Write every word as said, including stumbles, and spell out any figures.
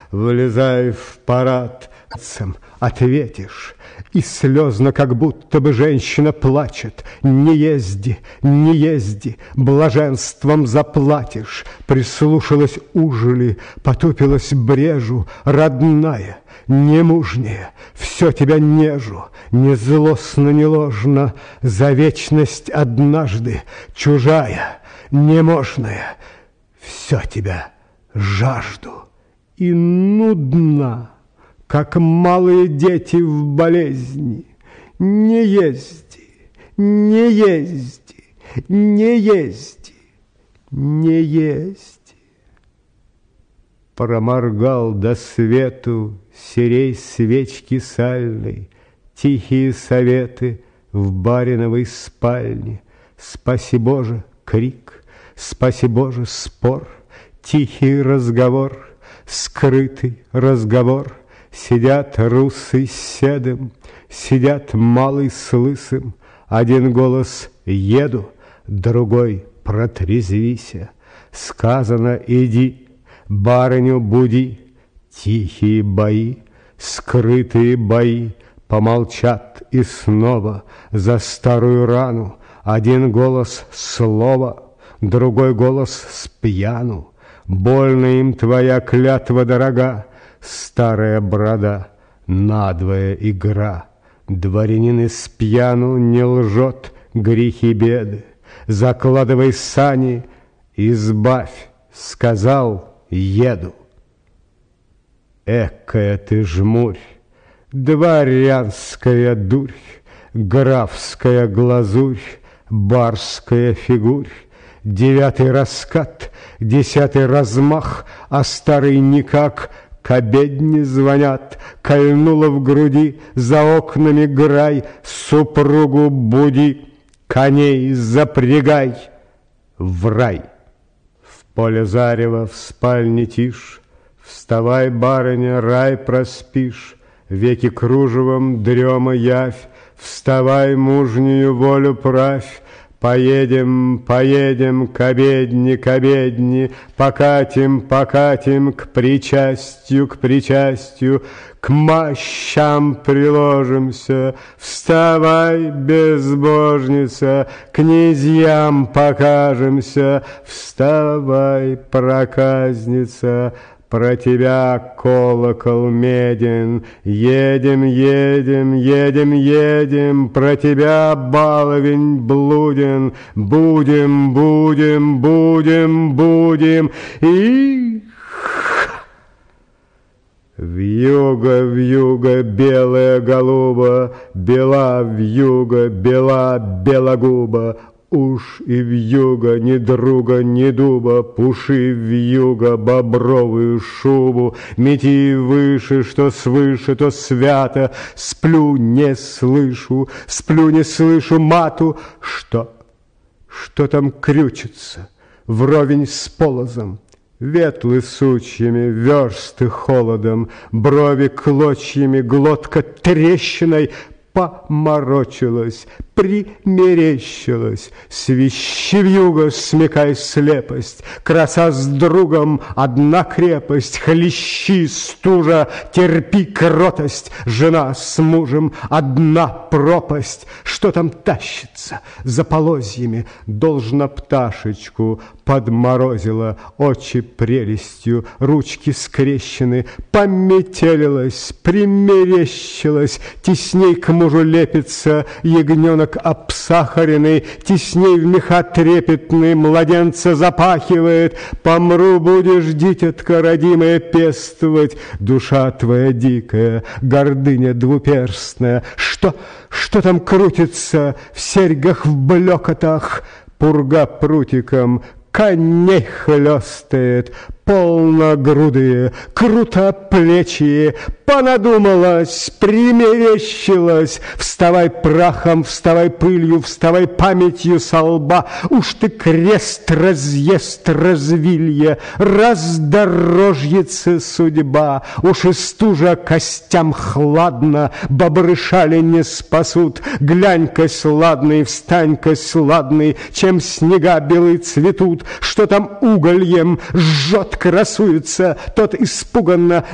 влезай в парад. Ответишь, и слезно, как будто бы женщина плачет. Не езди, не езди, блаженством заплатишь. Прислушалась ужели, потупилась брежу, родная, немужняя, все тебя нежу, не злостно, не ложно, за вечность однажды, чужая, неможная, все тебя жажду и нудна, как малые дети в болезни. Не езди, не езди, не езди, не езди. Проморгал до свету серей свечки сальной, тихие советы в бариновой спальне. Спаси Боже, крик, спаси Боже, спор, тихий разговор, скрытый разговор. Сидят русый с седым, сидят малый с лысым. Один голос еду, другой протрезвися. Сказано иди, барыню буди. Тихие бои, скрытые бои. Помолчат и снова за старую рану. Один голос слово, другой голос спьяну. Больно им твоя клятва дорога, старая борода, надвое игра. Дворянин из пьяну не лжет, грехи беды. Закладывай сани, избавь, сказал, еду. Экая ты жмурь, дворянская дурь, графская глазурь, барская фигурь. Девятый раскат, десятый размах, а старый никак. К обедне звонят, кольнуло в груди, за окнами грай, супругу буди, коней запрягай в рай. В поле зарева, в спальне тишь, вставай, барыня, рай проспишь, веки кружевом дрема явь, вставай, мужнюю волю правь. Поедем, поедем к обедне, к обедне, покатим, покатим к причастью, к причастью, к мощам приложимся. Вставай, безбожница, князьям покажемся. Вставай, проказница, про тебя колокол меден. Едем, едем, едем, едем, про тебя баловень блуден. Будем, будем, будем, будем. И вьюга, вьюга, белая голуба, бела вьюга, бела белогуба. Уж и вьюга, ни друга, ни дуба, пуши вьюга бобровую шубу, мети выше, что свыше, то свято. Сплю, не слышу, сплю, не слышу мату. Что? Что там крючится вровень с полозом? Ветлы сучьями, версты холодом, брови клочьями, глотка трещиной. Поморочилась, примерещилась, свищи вьюга, смекай слепость, краса с другом, одна крепость, хлещи стужа, терпи кротость, жена с мужем, одна пропасть. Что там тащится за полозьями? Должно пташечку подморозило, очи прелестью, ручки скрещены, пометелилась, примерещилась, тесней к мужу лепится ягненок обсахаренный, тесней в меха трепетный младенца запахивает. Помру, будешь, дитятка родимая, пестовать, душа твоя дикая, гордыня двуперстная. Что, что там крутится в серьгах, в блекотах? Пурга прутиком коней хлестает, полногрудые, крутоплечие. Понадумалась, примерещилась. Вставай прахом, вставай пылью, вставай памятью со лба. Уж ты крест разъест, развилье, раздорожьица судьба. Уж и стужа костям хладно, бобры шали не спасут. Глянь-ка сладный, встань-ка сладный, чем снега белые цветут. Что там угольем жжет, красуется, тот испуганно